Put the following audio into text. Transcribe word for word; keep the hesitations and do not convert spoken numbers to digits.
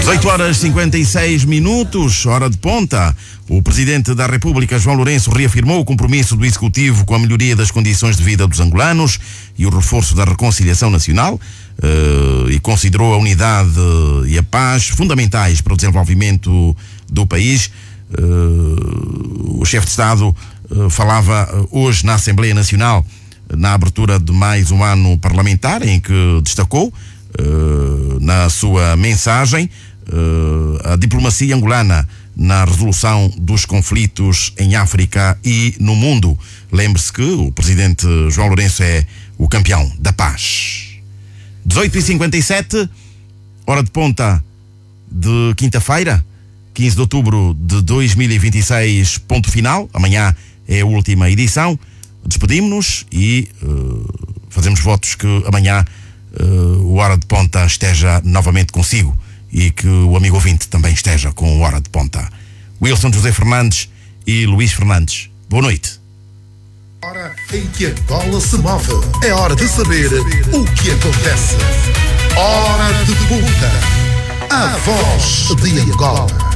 dezoito horas e cinquenta e seis minutos, hora de ponta. O Presidente da República, João Lourenço, reafirmou o compromisso do Executivo com a melhoria das condições de vida dos angolanos e o reforço da reconciliação nacional uh, e considerou a unidade e a paz fundamentais para o desenvolvimento do país. Uh, o chefe de Estado uh, falava hoje na Assembleia Nacional, na abertura de mais um ano parlamentar, em que destacou uh, na sua mensagem uh, a diplomacia angolana na resolução dos conflitos em África e no mundo. Lembre-se que o Presidente João Lourenço é o campeão da paz. dezoito e cinquenta e sete, hora de ponta de quinta-feira, quinze de outubro de dois mil e vinte e seis, ponto final. Amanhã é a última edição. Despedimos-nos e uh, fazemos votos que amanhã uh, o Hora de Ponta esteja novamente consigo e que o amigo ouvinte também esteja com o Hora de Ponta. Wilson José Fernandes e Luís Fernandes. Boa noite. Hora em que a bola se move. É hora de saber o que acontece. Hora de Ponta. A voz de Angola.